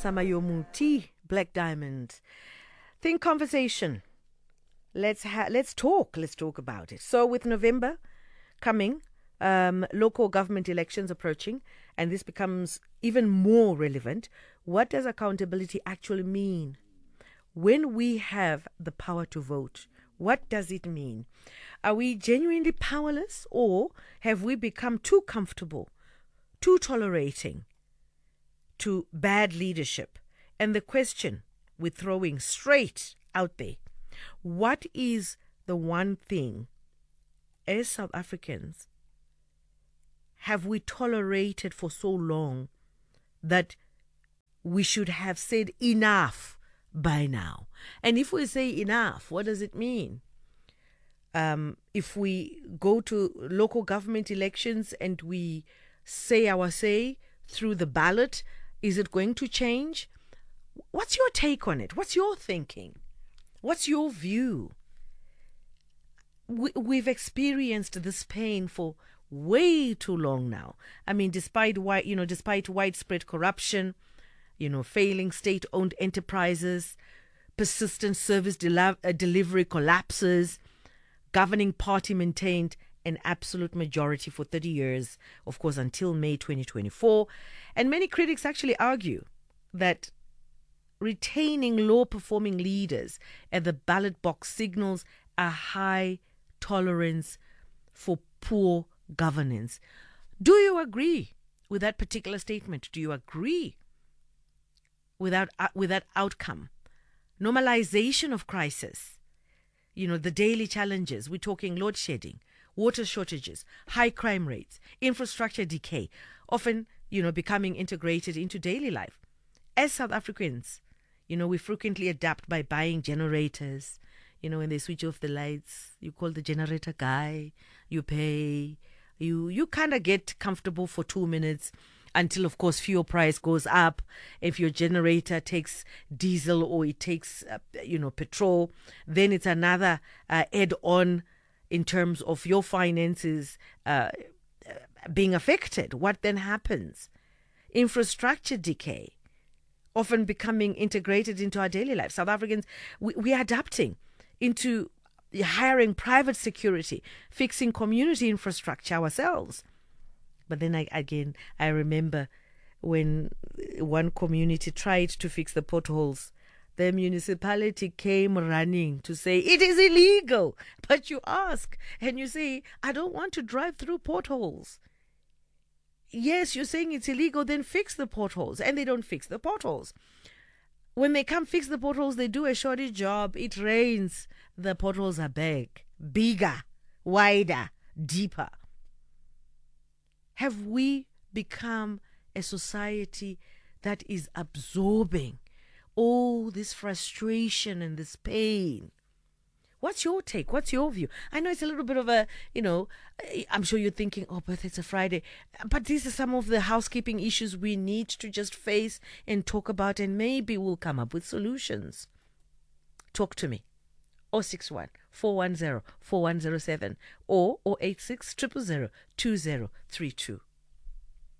Samayomuti, Black Diamond. Think conversation. Let's talk. Let's talk about it. So with November coming, local government elections approaching, and this becomes even more relevant, what does accountability actually mean? When we have the power to vote, what does it mean? Are we genuinely powerless, or have we become too comfortable, too tolerating to bad leadership? And the question we're throwing straight out there, what is the one thing as South Africans have we tolerated for so long that we should have said enough by now? And if we say enough, what does it mean? If we go to local government elections and we say our say through the ballot, is it going to change? What's your take on it? What's your thinking? What's your view? We've experienced this pain for way too long now. I mean, despite widespread corruption, failing state-owned enterprises, persistent service delivery collapses, governing party maintained an absolute majority for 30 years, of course, until May 2024. And many critics actually argue that retaining low-performing leaders at the ballot box signals a high tolerance for poor governance. Do you agree with that particular statement? Do you agree with that outcome? Normalization of crisis, the daily challenges. We're talking load shedding, water shortages, high crime rates, infrastructure decay, often, becoming integrated into daily life. As South Africans, we frequently adapt by buying generators. When they switch off the lights, you call the generator guy, you pay, you kind of get comfortable for 2 minutes until, of course, fuel price goes up. If your generator takes diesel or it takes, petrol, then it's another add-on in terms of your finances being affected. What then happens? Infrastructure decay, often becoming integrated into our daily life. South Africans, we are adapting into hiring private security, fixing community infrastructure ourselves. But then I remember when one community tried to fix the potholes, the municipality came running to say, it is illegal. But you ask and you say, I don't want to drive through potholes. Yes, you're saying it's illegal, then fix the potholes. And they don't fix the potholes. When they come fix the potholes, they do a shoddy job. It rains. The potholes are bigger, wider, deeper. Have we become a society that is absorbing all this frustration and this pain? What's your take? What's your view? I know it's a little bit of a, I'm sure you're thinking, oh, but it's a Friday. But these are some of the housekeeping issues we need to just face and talk about, and maybe we'll come up with solutions. Talk to me. 061 410 4107 or 086 000 2032.